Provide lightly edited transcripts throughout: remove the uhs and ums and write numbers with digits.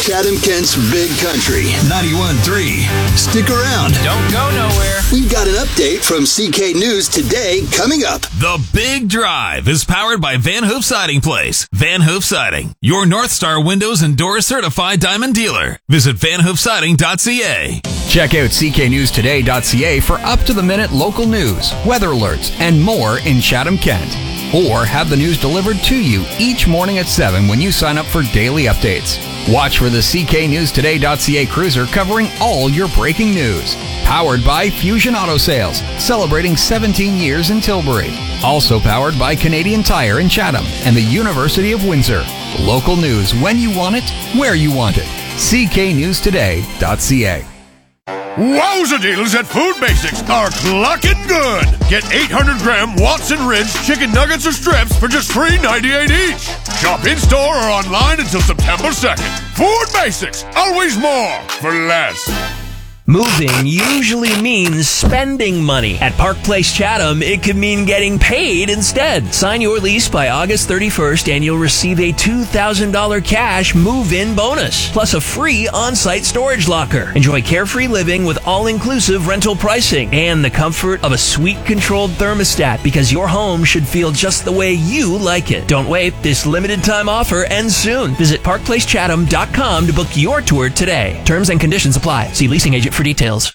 Chatham Kent's Big Country 91.3. Stick around. Don't go nowhere. We've got an update from CK News today coming up. The Big Drive is powered by Van Hoof Siding Place. Van Hoof Siding, your North Star Windows and Doors certified diamond dealer. Visit vanhoofsiding.ca. Check out cknewstoday.ca for up-to-the-minute local news, weather alerts, and more in Chatham, Kent. Or have the news delivered to you each morning at 7 when you sign up for daily updates. Watch for the cknewstoday.ca cruiser covering all your breaking news. Powered by Fusion Auto Sales, celebrating 17 years in Tilbury. Also powered by Canadian Tire in Chatham and the University of Windsor. Local news when you want it, where you want it. cknewstoday.ca. Wowza deals at Food Basics are clucking good. Get 800-gram Watson Ridge chicken nuggets or strips for just $3.98 each. Shop in-store or online until September 2nd. Food Basics, always more for less. Moving usually means spending money. At Park Place Chatham, it could mean getting paid instead. Sign your lease by August 31st and you'll receive a $2,000 cash move-in bonus, plus a free on-site storage locker. Enjoy carefree living with all-inclusive rental pricing and the comfort of a suite-controlled thermostat, because your home should feel just the way you like it. Don't wait. This limited-time offer ends soon. Visit parkplacechatham.com to book your tour today. Terms and conditions apply. See leasing agent for details.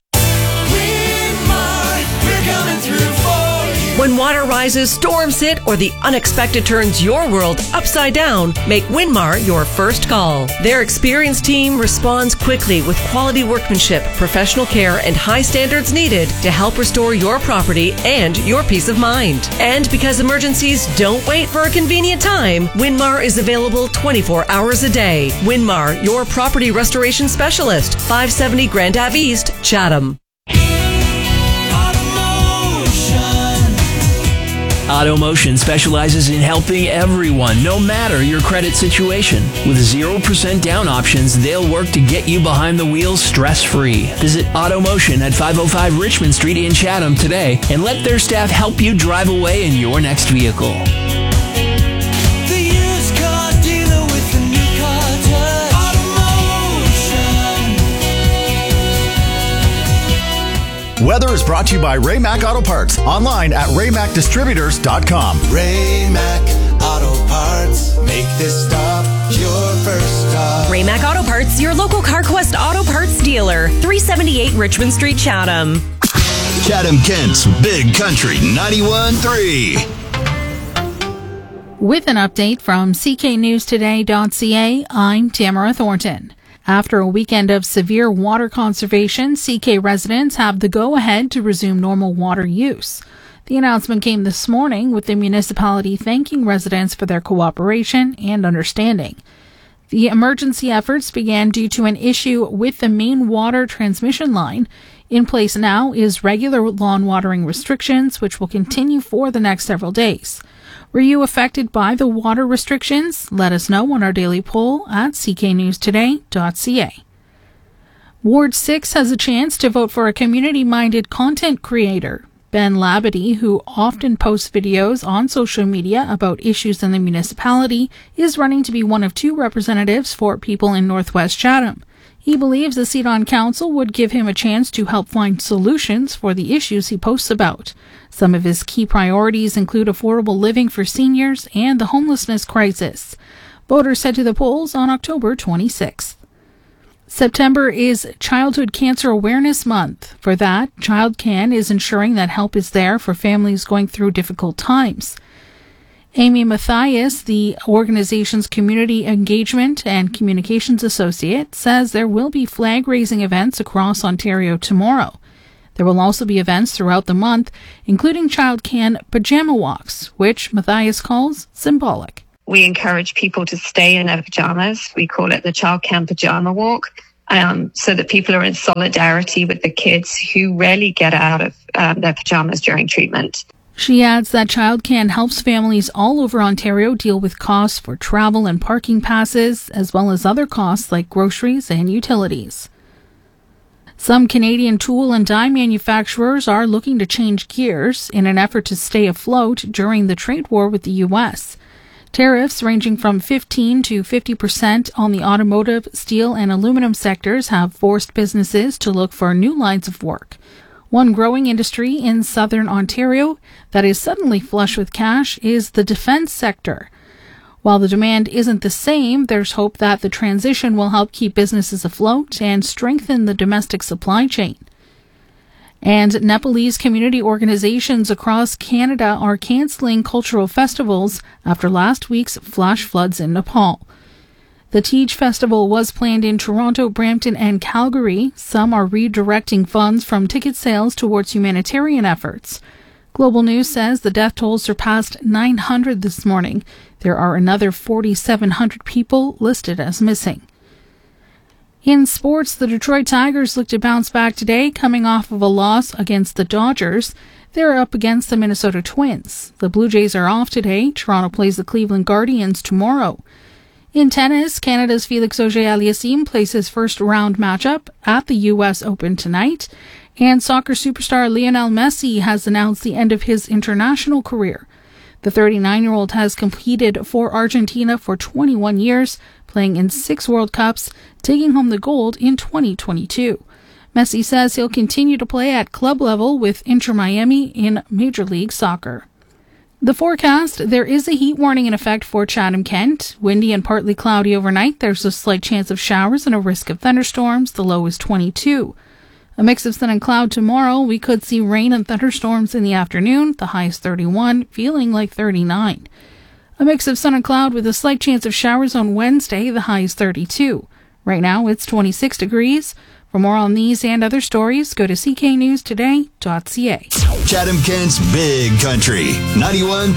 When water rises, storms hit, or the unexpected turns your world upside down, make Winmar your first call. Their experienced team responds quickly with quality workmanship, professional care, and high standards needed to help restore your property and your peace of mind. And because emergencies don't wait for a convenient time, Winmar is available 24 hours a day. Winmar, your property restoration specialist, 570 Grand Ave East, Chatham. AutoMotion specializes in helping everyone, no matter your credit situation. With 0% down options, they'll work to get you behind the wheel stress-free. Visit AutoMotion at 505 Richmond Street in Chatham today and let their staff help you drive away in your next vehicle. Weather is brought to you by Ray-Mac Auto Parts. Online at raymacdistributors.com. Ray-Mac Auto Parts. Make this stop your first stop. Ray-Mac Auto Parts, your local CarQuest Auto Parts dealer. 378 Richmond Street, Chatham. Chatham Kent's Big Country 91.3. With an update from cknewstoday.ca, I'm Tamara Thornton. After a weekend of severe water conservation, CK residents have the go-ahead to resume normal water use. The announcement came this morning, with the municipality thanking residents for their cooperation and understanding. The emergency efforts began due to an issue with the main water transmission line. In place now is regular lawn watering restrictions, which will continue for the next several days. Were you affected by the water restrictions? Let us know on our daily poll at cknewstoday.ca. Ward 6 has a chance to vote for a community-minded content creator. Ben Labadie, who often posts videos on social media about issues in the municipality, is running to be one of two representatives for people in Northwest Chatham. He believes a seat on council would give him a chance to help find solutions for the issues he posts about. Some of his key priorities include affordable living for seniors and the homelessness crisis. Voters head to the polls on October 26th. September is Childhood Cancer Awareness Month. For that, ChildCan is ensuring that help is there for families going through difficult times. Amy Matthias, the organization's Community Engagement and Communications Associate, says there will be flag-raising events across Ontario tomorrow. There will also be events throughout the month, including ChildCan Pajama Walks, which Matthias calls symbolic. We encourage people to stay in their pajamas. We call it the ChildCan Pajama Walk, so that people are in solidarity with the kids who rarely get out of their pajamas during treatment. She adds that ChildCan helps families all over Ontario deal with costs for travel and parking passes, as well as other costs like groceries and utilities. Some Canadian tool and die manufacturers are looking to change gears in an effort to stay afloat during the trade war with the U.S. Tariffs ranging from 15 to 50% on the automotive, steel, and aluminum sectors have forced businesses to look for new lines of work. One growing industry in southern Ontario that is suddenly flush with cash is the defense sector. While the demand isn't the same, there's hope that the transition will help keep businesses afloat and strengthen the domestic supply chain. And Nepalese community organizations across Canada are cancelling cultural festivals after last week's flash floods in Nepal. The Tej Festival was planned in Toronto, Brampton, and Calgary. Some are redirecting funds from ticket sales towards humanitarian efforts. Global News says the death toll surpassed 900 this morning. There are another 4,700 people listed as missing. In sports, the Detroit Tigers look to bounce back today, coming off of a loss against the Dodgers. They're up against the Minnesota Twins. The Blue Jays are off today. Toronto plays the Cleveland Guardians tomorrow. In tennis, Canada's Felix Auger-Aliassime plays his first-round matchup at the U.S. Open tonight. And soccer superstar Lionel Messi has announced the end of his international career. The 39-year-old has competed for Argentina for 21 years, playing in 6 World Cups, taking home the gold in 2022. Messi says he'll continue to play at club level with Inter Miami in Major League Soccer. The forecast, there is a heat warning in effect for Chatham-Kent. Windy and partly cloudy overnight. There's a slight chance of showers and a risk of thunderstorms. The low is 22. A mix of sun and cloud tomorrow. We could see rain and thunderstorms in the afternoon. The high is 31, feeling like 39. A mix of sun and cloud with a slight chance of showers on Wednesday. The high is 32. Right now it's 26 degrees. For more on these and other stories, go to cknewstoday.ca. Chatham-Kent's Big Country, 91.3